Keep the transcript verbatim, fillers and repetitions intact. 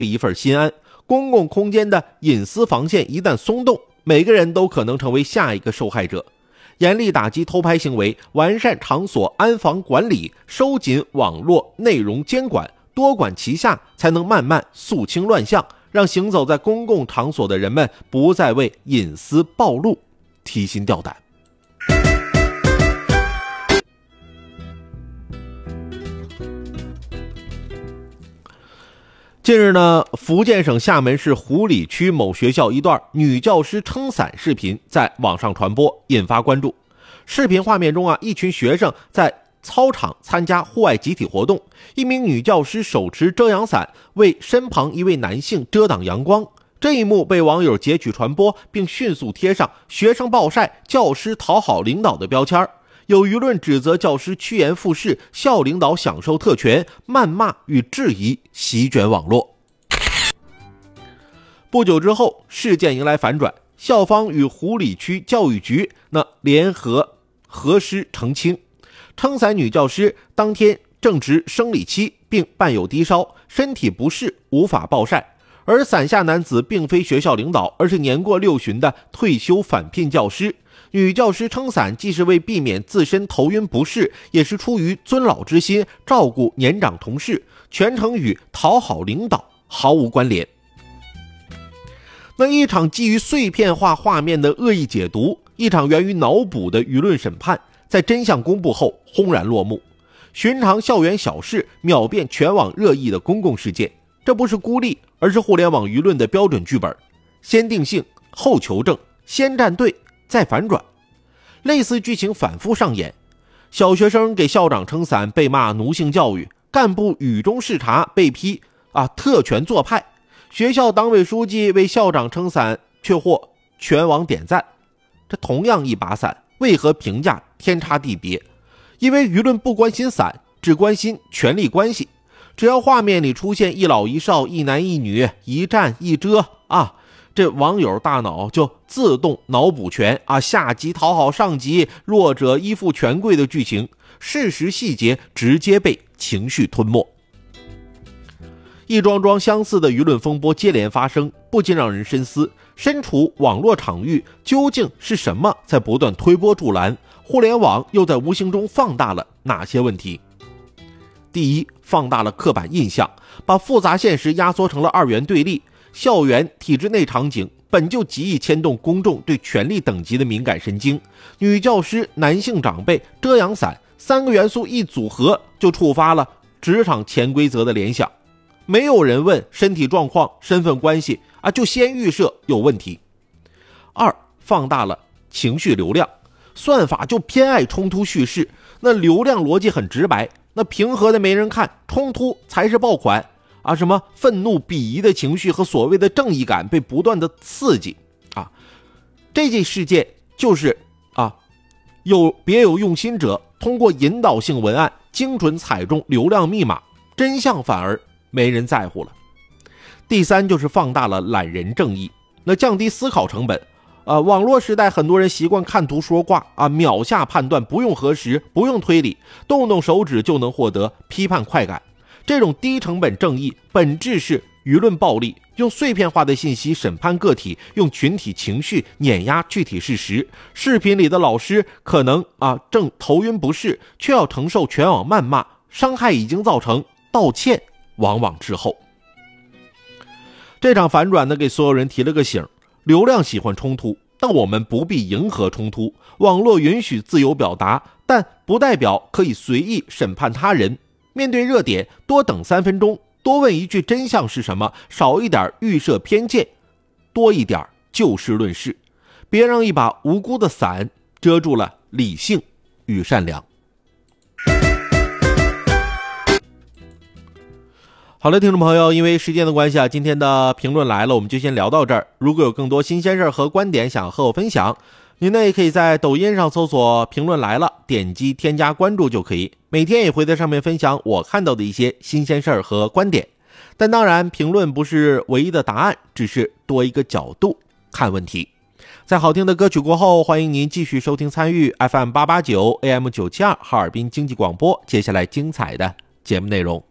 一份心安。公共空间的隐私防线一旦松动，每个人都可能成为下一个受害者。严厉打击偷拍行为，完善场所安防管理，收紧网络内容监管，多管齐下，才能慢慢肃清乱象，让行走在公共场所的人们不再为隐私暴露提心吊胆。近日呢，福建省厦门市湖里区某学校一段女教师撑伞视频在网上传播，引发关注。视频画面中啊，一群学生在操场参加户外集体活动，一名女教师手持遮阳伞为身旁一位男性遮挡阳光。这一幕被网友截取传播，并迅速贴上学生暴晒、教师讨好领导的标签。有舆论指责教师趋炎附势，校领导享受特权，谩骂与质疑席卷网络。不久之后，事件迎来反转，校方与湖里区教育局那联合核实澄清，撑伞女教师当天正值生理期，并伴有低烧，身体不适，无法暴晒。而伞下男子并非学校领导，而是年过六旬的退休返聘教师。女教师撑伞既是为避免自身头晕不适，也是出于尊老之心，照顾年长同事，全程与讨好领导毫无关联。那一场基于碎片化画面的恶意解读，一场源于脑补的舆论审判，在真相公布后轰然落幕。寻常校园小事秒变全网热议的公共事件，这不是孤立，而是互联网舆论的标准剧本：先定性，后求证，先站队，再反转。类似剧情反复上演，小学生给校长撑伞被骂奴性教育，干部雨中视察被批啊特权做派，学校党委书记为校长撑伞却获全网点赞。这同样一把伞，为何评价天差地别？因为舆论不关心伞，只关心权力关系。只要画面里出现一老一少、一男一女、一站一遮啊，这网友大脑就自动脑补全啊下级讨好上级、弱者依附权贵的剧情，事实细节直接被情绪吞没。一桩桩相似的舆论风波接连发生，不禁让人深思，身处网络场域，究竟是什么在不断推波助澜？互联网又在无形中放大了哪些问题？第一，放大了刻板印象，把复杂现实压缩成了二元对立。校园体制内场景本就极易牵动公众对权力等级的敏感神经，女教师、男性长辈、遮阳伞三个元素一组合，就触发了职场潜规则的联想。没有人问身体状况、身份关系啊，就先预设有问题。二，放大了情绪流量，算法就偏爱冲突叙事，那流量逻辑很直白，那平和的没人看，冲突才是爆款啊！什么愤怒、鄙夷的情绪和所谓的正义感被不断的刺激啊！这件事件就是啊，有别有用心者通过引导性文案精准踩中流量密码，真相反而没人在乎了。第三就是放大了懒人正义，那降低思考成本。呃，网络时代很多人习惯看图说话啊，秒下判断，不用核实，不用推理，动动手指就能获得批判快感。这种低成本正义本质是舆论暴力，用碎片化的信息审判个体，用群体情绪碾压具体事实。视频里的老师可能啊正头晕不适，却要承受全网谩骂，伤害已经造成，道歉往往滞后。这场反转呢，给所有人提了个醒：流量喜欢冲突，但我们不必迎合冲突。网络允许自由表达，但不代表可以随意审判他人。面对热点，多等三分钟，多问一句真相是什么，少一点预设偏见，多一点就事论事，别让一把无辜的伞遮住了理性与善良。好了，听众朋友，因为时间的关系啊，今天的评论来了，我们就先聊到这儿。如果有更多新鲜事儿和观点想和我分享，您呢也可以在抖音上搜索评论来了，点击添加关注就可以，每天也会在上面分享我看到的一些新鲜事儿和观点。但当然，评论不是唯一的答案，只是多一个角度看问题。在好听的歌曲过后，欢迎您继续收听参与 F M 八八九 A M 九七二 哈尔滨经济广播接下来精彩的节目内容。